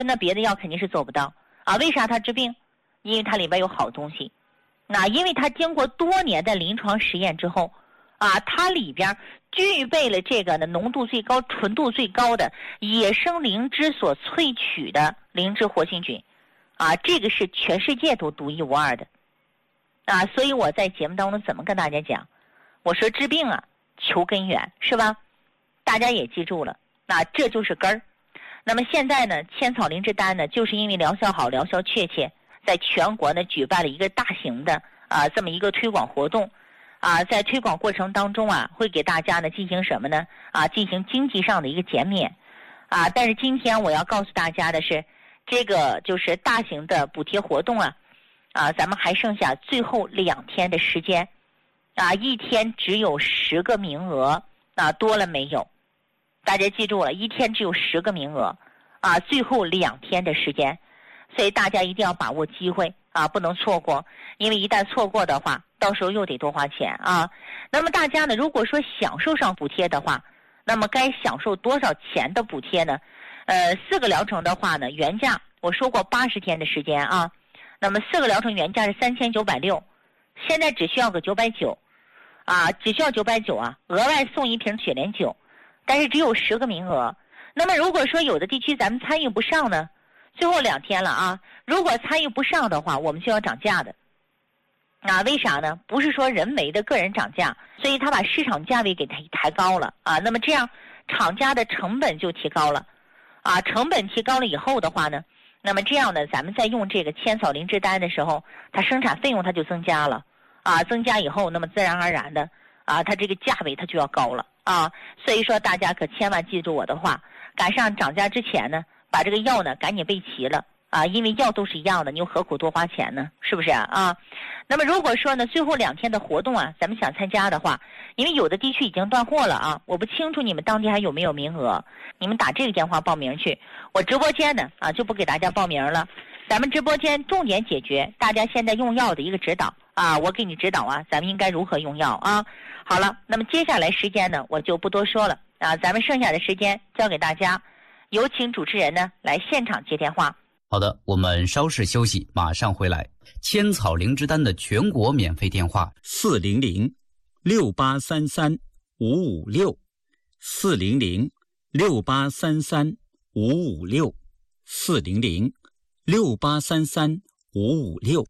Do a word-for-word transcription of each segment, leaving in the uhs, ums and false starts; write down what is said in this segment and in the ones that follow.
那别的药肯定是做不到啊。为啥它治病？因为它里边有好东西。那因为它经过多年的临床实验之后啊，它里边具备了这个呢浓度最高、纯度最高的野生灵芝所萃取的灵芝活性菌啊，这个是全世界都独一无二的啊。所以我在节目当中怎么跟大家讲？我说治病啊，求根源，是吧？大家也记住了，那这就是根儿。那么现在呢，千草灵芝丹呢，就是因为疗效好、疗效确切，在全国呢举办了一个大型的啊这么一个推广活动啊，在推广过程当中啊，会给大家呢进行什么呢？啊，进行经济上的一个减免啊。但是今天我要告诉大家的是，这个就是大型的补贴活动啊，啊，咱们还剩下最后两天的时间啊，一天只有十个名额啊，多了没有？大家记住了，一天只有十个名额啊，最后两天的时间，所以大家一定要把握机会啊，不能错过，因为一旦错过的话，到时候又得多花钱啊。那么大家呢，如果说享受上补贴的话，那么该享受多少钱的补贴呢？呃，四个疗程的话呢，原价我说过八十天的时间啊，那么四个疗程原价是三千九百六，现在只需要个九百九，啊，只需要九百九啊，额外送一瓶雪莲酒。但是只有十个名额，那么如果说有的地区咱们参与不上呢，最后两天了啊，如果参与不上的话，我们就要涨价的。啊，为啥呢？不是说人为的个人涨价，所以他把市场价位给抬抬高了啊，那么这样厂家的成本就提高了，啊，成本提高了以后的话呢，那么这样呢，咱们在用这个千草灵芝丹的时候，它生产费用它就增加了，啊，增加以后，那么自然而然的啊，它这个价位它就要高了。啊，所以说大家可千万记住我的话，赶上涨价之前呢，把这个药呢赶紧备齐了啊，因为药都是一样的，你又何苦多花钱呢？是不是啊？啊，那么如果说呢，最后两天的活动啊，咱们想参加的话，因为有的地区已经断货了啊，我不清楚你们当地还有没有名额，你们打这个电话报名去，我直播间呢啊就不给大家报名了，咱们直播间重点解决大家现在用药的一个指导啊，我给你指导啊，咱们应该如何用药啊。好了，那么接下来时间呢，我就不多说了啊，咱们剩下的时间交给大家，有请主持人呢来现场接电话。 好的，我们稍事休息，马上回来。千草灵芝丹的全国免费电话： 四零零六八三三五五六，四零零六八三三五五六，四零零六八三三五五六。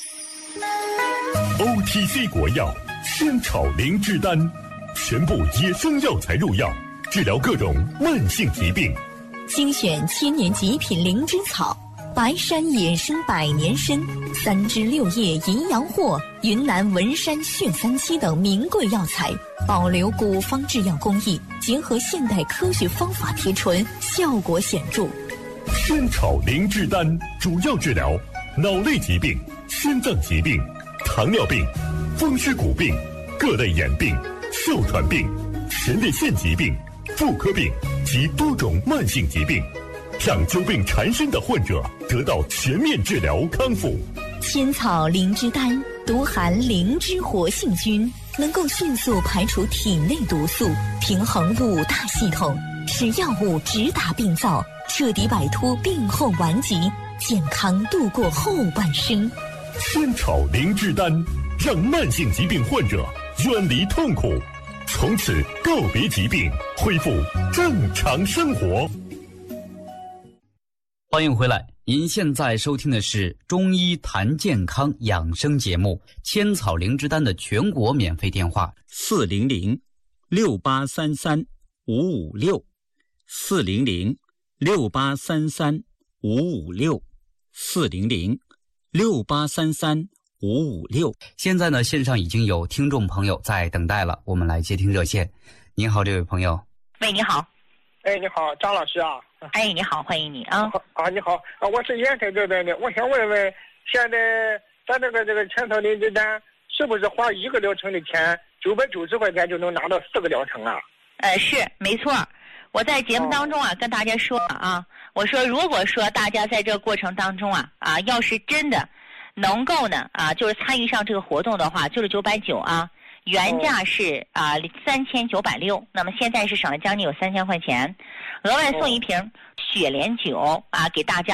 O T C 国药千草灵芝丹，全部野生药材入药，治疗各种慢性疾病。 精选千年极品灵芝草，白山野生百年参，三枝六叶银阳藿，云南文山血三七等名贵药材，保留古方制药工艺，结合现代科学方法提纯，效果显著。 千草灵芝丹主要治疗脑类疾病、心脏疾病、糖尿病、风湿骨病、各类眼病、哮喘病、前列腺疾病、妇科病及多种慢性疾病，让久病缠身的患者得到全面治疗康复。 千草灵芝丹独含灵芝活性菌，能够迅速排除体内毒素，平衡五大系统，使药物直达病灶，彻底摆脱病后顽疾，健康度过后半生。 千草灵芝丹让慢性疾病患者远离痛苦，从此告别疾病，恢复正常生活。 欢迎回来，您现在收听的是中医谈健康养生节目《千草灵芝丹》的全国免费电话： 四零零六八三三五五六，四零零六八三三五五六，四零零六八三三五五六。 现在呢，线上已经有听众朋友在等待了，我们来接听热线。您好，这位朋友。 喂，你好。 哎，你好，张老师啊。 哎，你好，欢迎你啊。 啊，你好啊，我是烟台这边的，我想问问，现在咱这个这个千草灵芝丹是不是花一个疗程的钱九百九十块钱就能拿到四个疗程啊？ 呃，是没错。我在节目当中啊，哦、跟大家说啊，我说如果说大家在这个过程当中啊啊，要是真的能够呢啊，就是参与上这个活动的话，就是九百九啊。 原价是啊三千九百六，那么现在是省了将近有三千块钱，额外送一瓶雪莲酒啊给大家。